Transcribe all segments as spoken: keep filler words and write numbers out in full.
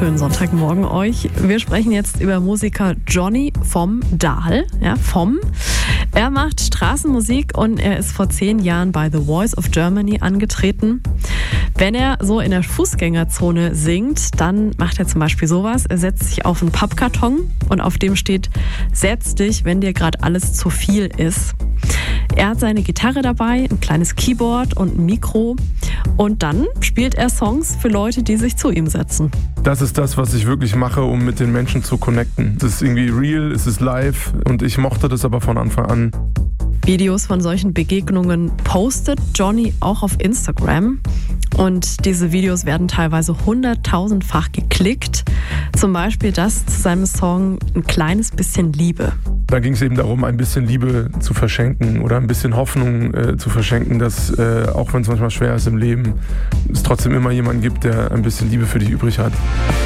Schönen Sonntagmorgen euch. Wir sprechen jetzt über Musiker Johnny vom Dahl. Ja, vom. Er macht Straßenmusik und er ist vor zehn Jahren bei The Voice of Germany angetreten. Wenn er so in der Fußgängerzone singt, dann macht er zum Beispiel sowas. Er setzt sich auf einen Pappkarton und auf dem steht: Setz dich, wenn dir gerade alles zu viel ist. Er hat seine Gitarre dabei, ein kleines Keyboard und ein Mikro. Und dann spielt er Songs für Leute, die sich zu ihm setzen. Das ist das, was ich wirklich mache, um mit den Menschen zu connecten. Es ist irgendwie real, es ist live und ich mochte das aber von Anfang an. Videos von solchen Begegnungen postet Johnny auch auf Instagram. Und diese Videos werden teilweise hunderttausendfach geklickt. Zum Beispiel das zu seinem Song Ein kleines bisschen Liebe. Da ging es eben darum, ein bisschen Liebe zu verschenken oder ein bisschen Hoffnung äh, zu verschenken, dass äh, auch wenn es manchmal schwer ist im Leben, es trotzdem immer jemanden gibt, der ein bisschen Liebe für dich übrig hat.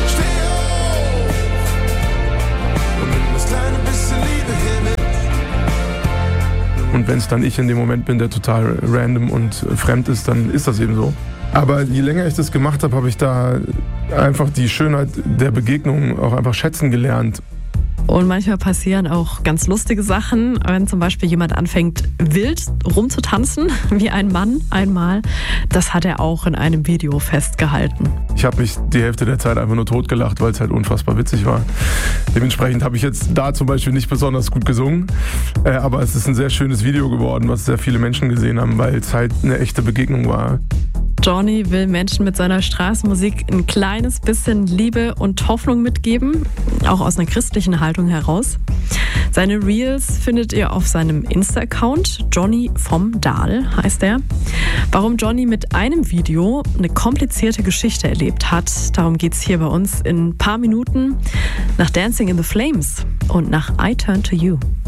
Und wenn es dann ich in dem Moment bin, der total random und fremd ist, dann ist das eben so. Aber je länger ich das gemacht habe, habe ich da einfach die Schönheit der Begegnung auch einfach schätzen gelernt. Und manchmal passieren auch ganz lustige Sachen, wenn zum Beispiel jemand anfängt, wild rumzutanzen, wie ein Mann einmal. Das hat er auch in einem Video festgehalten. Ich habe mich die Hälfte der Zeit einfach nur totgelacht, weil es halt unfassbar witzig war. Dementsprechend habe ich jetzt da zum Beispiel nicht besonders gut gesungen. Äh, aber es ist ein sehr schönes Video geworden, was sehr viele Menschen gesehen haben, weil es halt eine echte Begegnung war. Johnny will Menschen mit seiner Straßenmusik ein kleines bisschen Liebe und Hoffnung mitgeben, auch aus einer christlichen Haltung heraus. Seine Reels findet ihr auf seinem Insta-Account, Johnny vom Dahl heißt er. Warum Johnny mit einem Video eine komplizierte Geschichte erlebt hat, darum geht es hier bei uns in ein paar Minuten nach Dancing in the Flames und nach I Turn to You.